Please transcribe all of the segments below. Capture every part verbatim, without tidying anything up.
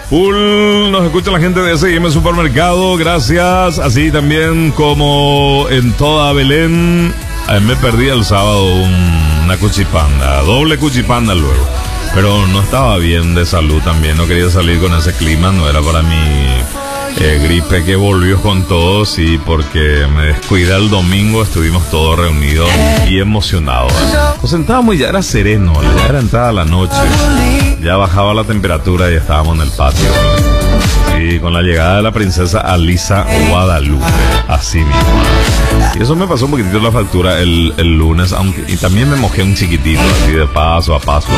Full, nos escucha la gente de S I M Supermercado, gracias. Así también como en toda Belén. Eh, me perdí el sábado un, una cuchipanda, doble cuchipanda luego. Pero no estaba bien de salud también, no quería salir con ese clima, no era para mi eh, gripe que volvió con todo, sí, porque me descuidé el domingo, estuvimos todos reunidos y emocionados. ¿eh? Nos sentábamos y ya era sereno, ya era entrada la noche, ya bajaba la temperatura y estábamos en el patio. Sí, con la llegada de la princesa Alisa Guadalupe, así mismo. Y eso me pasó un poquitito la factura el, el lunes, aunque y también me mojé un chiquitito, así de paso a paso.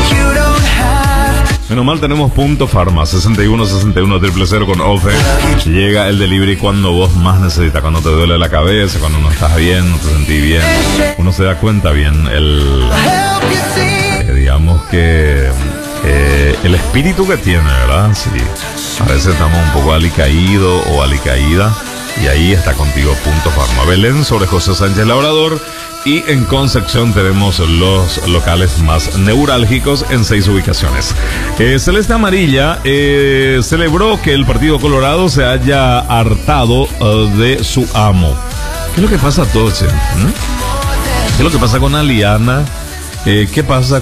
Menos mal tenemos Punto Farma, sesenta y uno sesenta y uno cero cero con O F E. Llega el delivery cuando vos más necesitas, cuando te duele la cabeza, cuando no estás bien, no te sentís bien. Uno se da cuenta bien, el eh, digamos que eh, el espíritu que tiene, ¿verdad? Sí. A veces estamos un poco alicaídos o alicaída. Y ahí está contigo Punto Farma. Belén sobre José Sánchez Labrador. Y en Concepción tenemos los locales más neurálgicos en seis ubicaciones. Eh, Celeste Amarilla eh, celebró que el Partido Colorado se haya hartado uh, de su amo. ¿Qué es lo que pasa a todos? ¿Eh? ¿Qué es lo que pasa con Aliana? Eh, ¿Qué pasa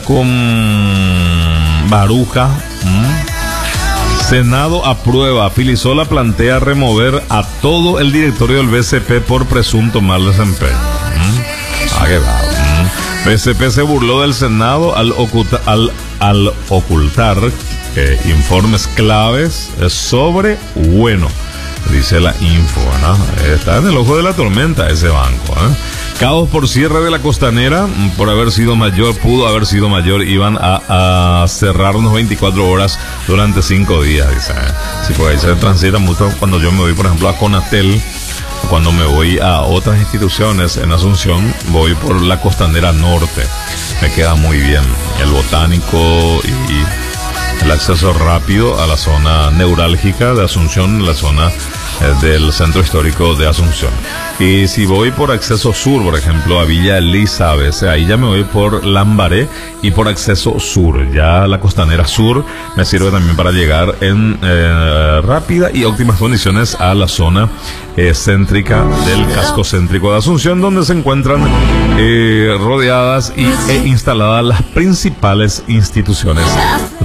con Baruja? ¿Mm? Senado aprueba. Filisola plantea remover a todo el directorio del B C P por presunto mal desempeño. ¿Mm? Ah, qué bravo. ¿Mm? B C P se burló del Senado al, oculta, al, al ocultar eh, informes claves sobre bueno. Dice la info, ¿no? Está en el ojo de la tormenta ese banco, ¿eh? Caos por cierre de la costanera, por haber sido mayor, pudo haber sido mayor, iban a, a cerrarnos veinticuatro horas durante cinco días, dice. Sí, pues ahí se transita mucho cuando yo me voy, por ejemplo, a Conatel, cuando me voy a otras instituciones en Asunción, voy por la costanera norte, me queda muy bien, el botánico y el acceso rápido a la zona neurálgica de Asunción, la zona eh, del centro histórico de Asunción. Y si voy por acceso sur, por ejemplo, a Villa Elizabeth, ahí ya me voy por Lambaré y por acceso sur. Ya la costanera sur me sirve también para llegar en eh, rápida y óptimas condiciones a la zona eh, céntrica del casco céntrico de Asunción, donde se encuentran eh, rodeadas y, e instaladas las principales instituciones